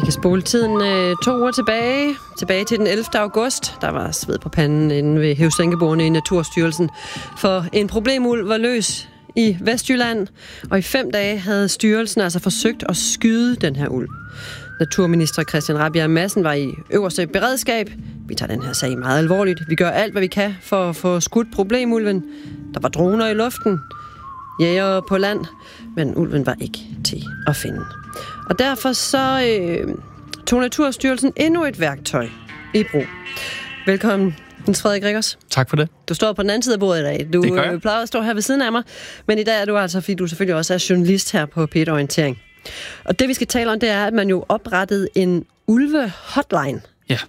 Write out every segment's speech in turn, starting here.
kan spole tiden 2 uger tilbage til den 11. august. Der var sved på panden inde ved Hævsænkeborgene i Naturstyrelsen, for en problemulv var løs i Vestjylland, og i 5 dage havde styrelsen altså forsøgt at skyde den her ulv. Naturminister Christian Rabjerg Madsen var i øverste beredskab. Vi tager den her sag meget alvorligt. Vi gør alt, hvad vi kan for at få skudt problemulven. Der var droner i luften, jægere på land, men ulven var ikke til at finde. Og derfor så tog Naturstyrelsen endnu et værktøj i brug. Velkommen, Niels Frederik Rikkers. Tak for det. Du står på den anden side af bordet i dag. Du plejer at stå her ved siden af mig, men i dag er du altså, fordi du selvfølgelig også er journalist her på P1 Orientering. Og det, vi skal tale om, det er, at man jo oprettede en ulve-hotline. Ja.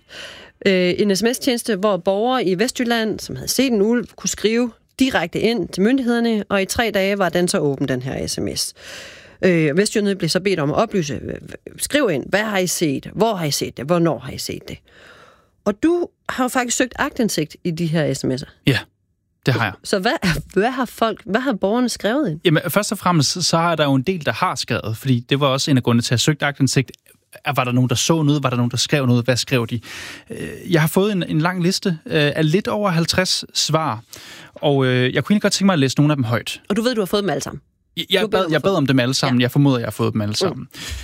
En sms-tjeneste, hvor borgere i Vestjylland, som havde set en ulv, kunne skrive direkte ind til myndighederne, og i 3 dage var den så åben, den her sms. Vestjylland blev så bedt om at oplyse, skriv ind, hvad har I set, hvor har I set det, hvornår har I set det. Og du har jo faktisk søgt aktindsigt i de her sms'er. Ja, det har jeg. Så hvad har borgerne skrevet ind? Jamen, først og fremmest, så er der jo en del, der har skrevet, fordi det var også en af grundene til at søge aktindsigt. Var der nogen, der så noget? Var der nogen, der skrev noget? Hvad skrev de? Jeg har fået en lang liste af lidt over 50 svar, og jeg kunne egentlig godt tænke mig at læse nogle af dem højt. Og du ved, du har fået dem alle sammen? Jeg bad om dem alle sammen. Ja. Jeg formoder, jeg har fået dem alle sammen.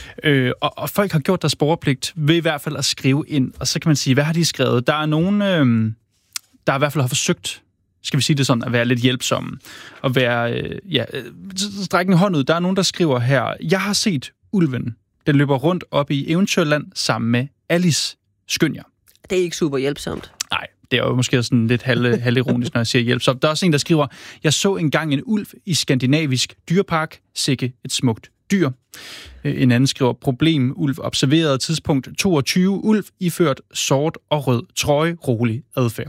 Og folk har gjort deres borgerpligt ved i hvert fald at skrive ind. Og så kan man sige, hvad har de skrevet? Der er nogen, der i hvert fald har forsøgt, skal vi sige det sådan, at være lidt hjælpsomme. Og være, strække en hånd ud. Der er nogen, der skriver her, jeg har set ulven. Den løber rundt op i Eventyrland sammen med Alice. Skøn jer. Det er ikke super hjælpsomt. Nej, det er jo måske sådan lidt halvironisk, når jeg siger hjælpsomt. Der er også en, der skriver, jeg så engang en ulv i skandinavisk dyrepark. Sikke et smukt dyr. En anden skriver, problem, ulv observeret, tidspunkt 22, ulv iført sort og rød trøje, rolig adfærd.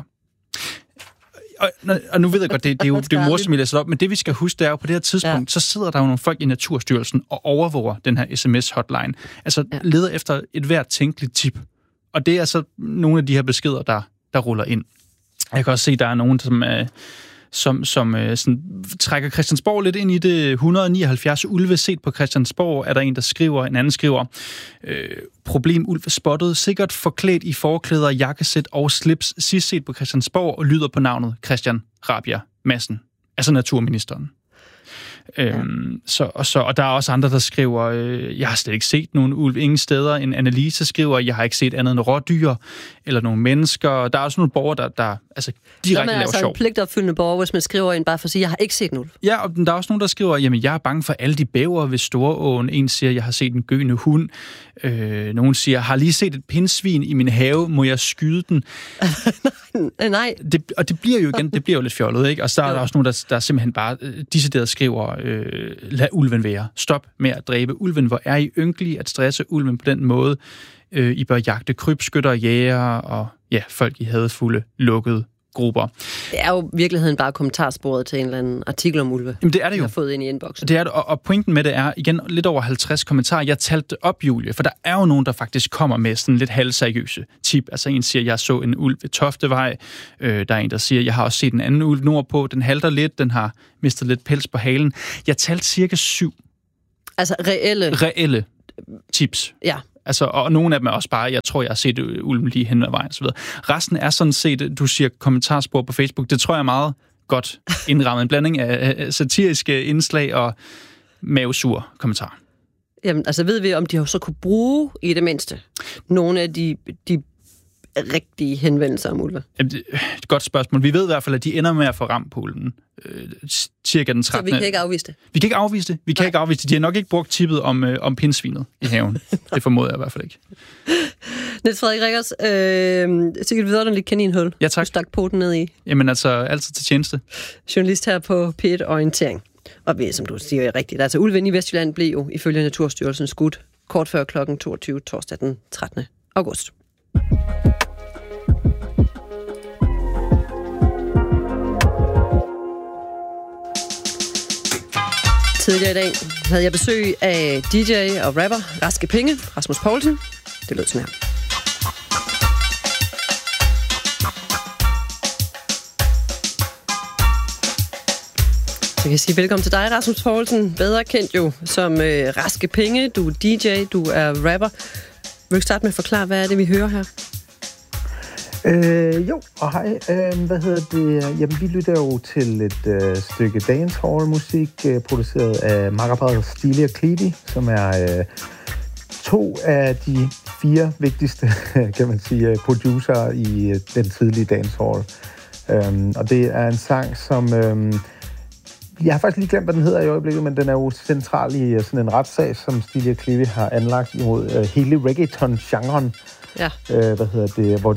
Og nu ved jeg godt, det er jo morsomt, jeg læser op, men det vi skal huske, det er jo på det her tidspunkt, så sidder der jo nogle folk i Naturstyrelsen og overvåger den her sms-hotline. Altså leder efter et hvert tænkeligt tip. Og det er altså nogle af de her beskeder, der ruller ind. Jeg kan også se, at der er nogen, som sådan, trækker Christiansborg lidt ind i det. 179 ulve set på Christiansborg, er der en, der skriver. En anden skriver, problem ulv spottet, sikkert forklædt i forklæder, jakkesæt og slips, sidst set på Christiansborg, og lyder på navnet Christian Rabjerg Madsen, altså naturministeren. Og der er også andre, der skriver, jeg har slet ikke set nogen ulv ingen steder. En Annelise skriver, jeg har ikke set andet end rådyr eller nogle mennesker. Der er også nogle borgere, der altså direkte laver sjov. Så er en pligtopfyldende borger, hvis man skriver ind bare for at sige, jeg har ikke set en ulv. Ja, og der er også nogen, der skriver, jamen jeg er bange for alle de bæver ved Storåen. En siger, jeg har set en gøende hund. Nogen siger, har lige set et pindsvin i min have, må jeg skyde den? Nej. Det bliver jo igen, det bliver jo lidt fjollet, ikke? Og så er der også nogen, der simpelthen bare decideret skriver, lad ulven være. Stop med at dræbe ulven. Hvor er I ynkelige at stresse ulven på den måde? I bør jagte krybskytter, jæger og folk i hadefulde, lukkede grupper. Det er jo i virkeligheden bare kommentarsporet til en eller anden artikel om ulve. Jamen det er det jo. Jeg har fået ind i inboxen. Det er det, og pointen med det er, igen, lidt over 50 kommentarer. Jeg talte op, Julie, for der er jo nogen, der faktisk kommer med sådan lidt halvseriøse tip. Altså en siger, jeg så en ulv ved Toftevej. Der er en, der siger, jeg har også set en anden ulv nordpå. Den halter lidt, den har mistet lidt pels på halen. Jeg talte cirka 7. Altså reelle tips. Ja. Altså, og nogle af dem er også bare, jeg tror, jeg har set ulven lige hen ad vejen, og så videre. Resten er sådan set, du siger kommentarspor på Facebook, det tror jeg er meget godt indrammet. En blanding af satiriske indslag og mavesur kommentar. Jamen, altså ved vi, om de har så kunne bruge i det mindste nogle af de rigtige henvendelser om ulve? Jamen, det er et godt spørgsmål. Vi ved i hvert fald, at de ender med at få ramt på ulven. Cirka den 13. Så vi kan ikke afvise det? Vi kan ikke afvise det. De har nok ikke brugt tippet om pindsvinet i haven. Det formoder jeg i hvert fald ikke. Niels Frederik Rikkers, sikkert vidunderligt kaninhul. Ja, tak. Du stak poten ned i. Jamen altså, altid til tjeneste. Journalist her på P1 Orientering. Og som du siger rigtigt, altså ulven i Vestjylland blev jo ifølge Naturstyrelsen skudt kort før kl. 22 torsdag den 13. august. Tidligere i dag havde jeg besøg af DJ og rapper Raske Penge, Rasmus Poulsen. Det lød sådan her. Så kan jeg sige velkommen til dig, Rasmus Poulsen. Bedre kendt jo som Raske Penge. Du er DJ, du er rapper. Vil du starte med at forklare, hvad er det, vi hører her? Jo, og hej. Jamen, vi lytter jo til et stykke dancehall-musik, produceret af Magabad, Steely og Cleavy, som er to af de 4 vigtigste, kan man sige, producer i den tidlige dancehall. Og det er en sang, som... jeg har faktisk lige glemt, hvad den hedder i øjeblikket, men den er jo central i sådan en retssag, som Steely og Cleavy har anlagt imod hele reggaeton-genren. Ja. Hvor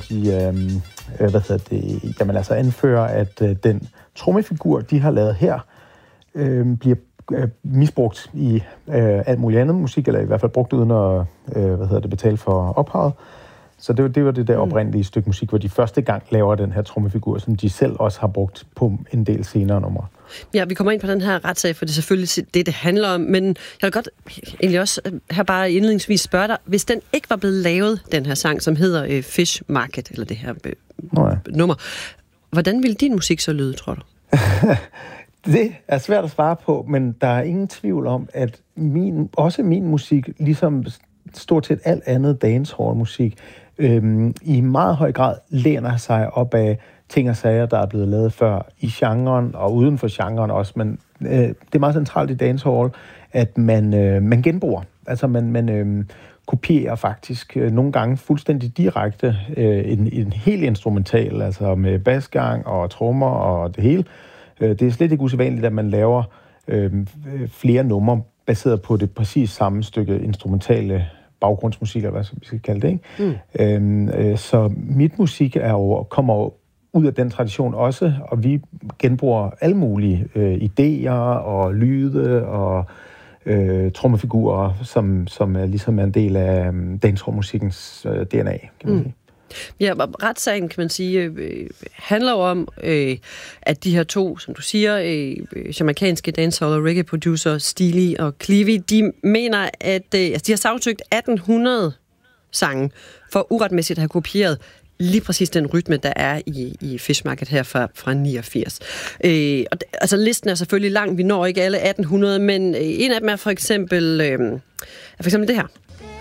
de jamen altså anfører, at den trommefigur, de har lavet her, bliver misbrugt i alt muligt andet musik, eller i hvert fald brugt uden at betale for ophavet. Så det var det der oprindelige stykke musik, hvor de første gang laver den her trommefigur, som de selv også har brugt på en del senere numre. Ja, vi kommer ind på den her retssag, for det er selvfølgelig det handler om, men jeg vil godt egentlig også her bare indledningsvis spørge dig, hvis den ikke var blevet lavet, den her sang, som hedder Fish Market, eller det her nummer, hvordan ville din musik så lyde, tror du? Det er svært at svare på, men der er ingen tvivl om, at min musik, ligesom stort set alt andet dancehall-musik, i meget høj grad læner sig op af ting og sager, der er blevet lavet før i genren og uden for genren også, men det er meget centralt i dancehall, at man genbruger. Altså man kopierer faktisk nogle gange fuldstændig direkte en helt instrumental, altså med basgang og trommer og det hele. Det er slet ikke usædvanligt, at man laver flere numre baseret på det præcis samme stykke instrumentale baggrundsmusik, eller hvad vi skal kalde det, ikke? Så mit musik kommer jo ud af den tradition også, og vi genbruger alle mulige idéer og lyde og trommefigurer, som er ligesom en del af dancehall-musikkens DNA, kan man sige. Ja, retssagen, kan man sige, handler jo om, at de her to, som du siger, jamaicanske dancehall og reggae-producer, Steely og Cleavy, de mener, at de har sagsøgt 1800 sange for uretmæssigt at have kopieret lige præcis den rytme, der er i Fish Market her fra 89. Altså, listen er selvfølgelig lang. Vi når ikke alle 1800, men en af dem er for eksempel det her.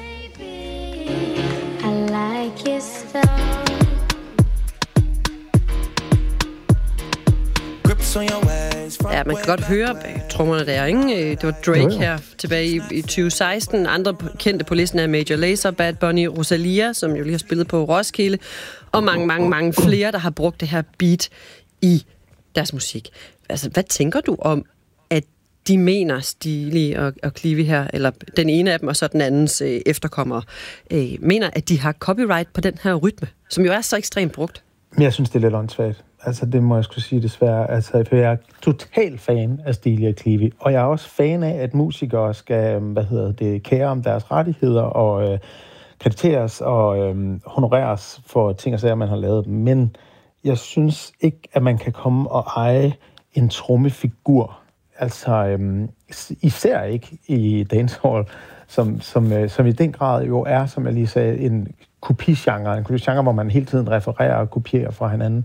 Ja, man kan godt høre trommerne der, ikke? Det var Drake her tilbage i 2016. Andre kendte på listen er Major Lazer, Bad Bunny, Rosalia, som jo lige har spillet på Roskilde, og mange flere, der har brugt det her beat i deres musik. Altså, hvad tænker du om, at de mener, Steely og Cleavy her, eller den ene af dem, og så den andens efterkommere, mener, at de har copyright på den her rytme, som jo er så ekstremt brugt? Jeg synes, det er lidt åndssvagt. Altså, det må jeg skulle sige desværre. Altså, for jeg er total fan af Steely og Cleavy, og jeg er også fan af, at musikere skal, kære om deres rettigheder og krediteres og honoreres for ting og sager, man har lavet. Men jeg synes ikke, at man kan komme og eje en trommefigur. Altså, især ikke i dancehall, som i den grad jo er, som jeg lige sagde, en kopigenre. En kopigenre, hvor man hele tiden refererer og kopierer fra hinanden.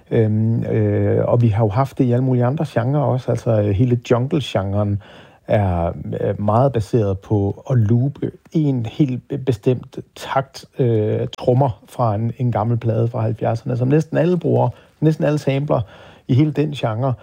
Og vi har jo haft det i alle mulige andre genrer også. Altså hele jungle-genren er meget baseret på at loope en helt bestemt takt trommer fra en gammel plade fra 70'erne, som næsten alle bruger, næsten alle sampler i hele den genre.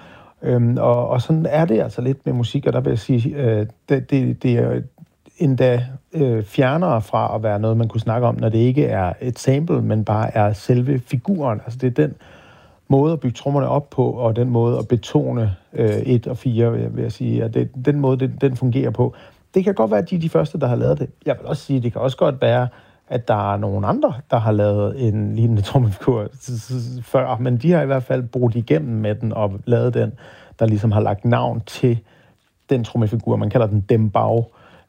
Og sådan er det altså lidt med musik, og der vil jeg sige, det er endda fjernere fra at være noget, man kunne snakke om, når det ikke er et sample, men bare er selve figuren. Altså det er den måde at bygge trommerne op på, og den måde at betone 1 og 4, vil jeg sige, at den måde, den fungerer på. Det kan godt være, at de er de første, der har lavet det. Jeg vil også sige, at det kan også godt være, at der er nogle andre, der har lavet en lignende trommefigur før, men de har i hvert fald brugt igennem med den og lavet den, der ligesom har lagt navn til den trommefigur. Man kalder den Dembow,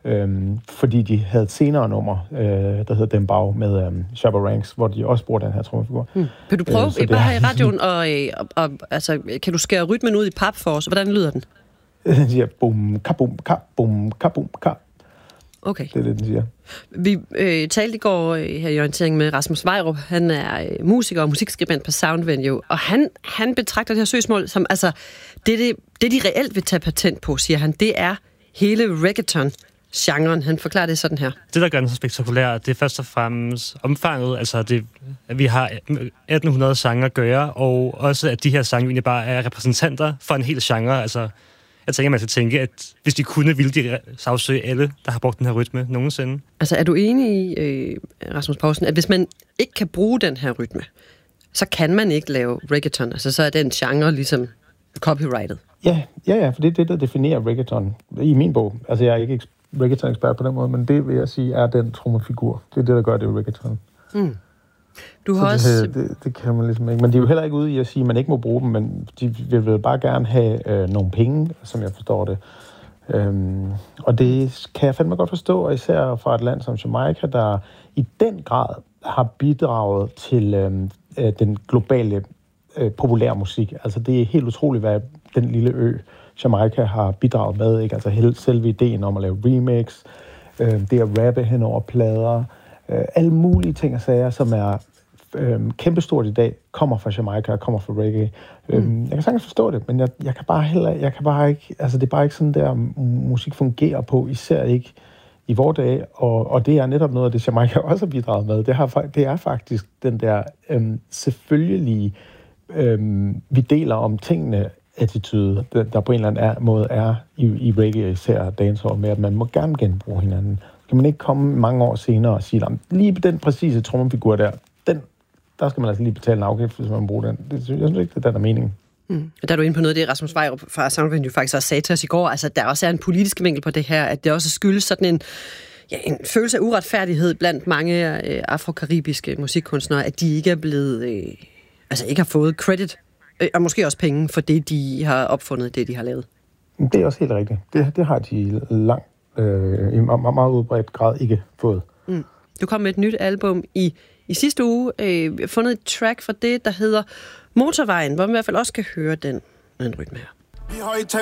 fordi de havde et senere nummer, der hedder Dembow med Shabba Ranks, hvor de også bruger den her trommefigur. Kan du prøve bare her i radioen, og altså, kan du skære rytmen ud i pap for os? Hvordan lyder den? Den siger bum, kabum, kabum, kabum, kabum. Okay. Det er det, den siger. Vi talte i går her i orientering med Rasmus Vejrup. Han er musiker og musikskribent på Soundvenue, og han betragter det her søgsmål som, altså, det de reelt vil tage patent på, siger han, det er hele reggaeton genren. Han forklarer det sådan her. Det, der gør den så spektakulær, det er først og fremmest omfanget, altså det, at vi har 1800 sange at gøre, og også at de her sange egentlig bare er repræsentanter for en hel genre. Altså, jeg tænker, man skal tænke, at hvis de kunne, ville de sagsøge alle, der har brugt den her rytme nogensinde. Altså, er du enig i, Rasmus Poulsen, at hvis man ikke kan bruge den her rytme, så kan man ikke lave reggaeton? Altså, så er den genre ligesom copyrighted? Ja, for det er det, der definerer reggaeton i min bog. Altså, jeg er ikke reggaeton-ekspert på den måde, men det vil jeg sige er den trommefigur. Det er det, der gør det reggaeton. Mm. Du har også... det kan man ligesom ikke. Men de er jo heller ikke ude i at sige, at man ikke må bruge dem, men de vil bare gerne have nogle penge, som jeg forstår det. Og det kan jeg fandme godt forstå, og især fra et land som Jamaica, der i den grad har bidraget til den globale populær musik. Altså, det er helt utroligt, hvad den lille ø Jamaica har bidraget med, ikke? Altså selve ideen om at lave remix, det at rappe hen over plader, alle mulige ting og sager, som er kæmpestort i dag, kommer fra Jamaica, kommer fra reggae. Jeg kan sagtens forstå det, men jeg kan bare ikke, altså det er bare ikke sådan der musik fungerer på, især ikke i vore dage, og det er netop noget af det, Jamaica også har bidraget med. Det er faktisk den der selvfølgelige, vi deler om tingene, attitude, der på en eller anden måde er i reggae, især dancehall, med at man må gerne genbruge hinanden. Kan man ikke komme mange år senere og sige, lige den præcise trommefigur der skal man altså lige betale en afgift, hvis man bruger den. Jeg synes ikke, det er der meningen. Der er du inde på noget af det, Rasmus Vejrup fra Soundvenue jo faktisk også sagde til os i går, altså der også er en politisk vinkel på det her, at det også skyldes sådan en følelse af uretfærdighed blandt mange afrokaribiske musikkunstnere, at de ikke er blevet, ikke har fået credit, og måske også penge for det, de har opfundet, det de har lavet. Det er også helt rigtigt. Det har de i meget udbredt grad ikke fået. Du kom med et nyt album i sidste uge, fundet et track fra det, der hedder Motorvejen, hvor man i hvert fald også kan høre den rytme her.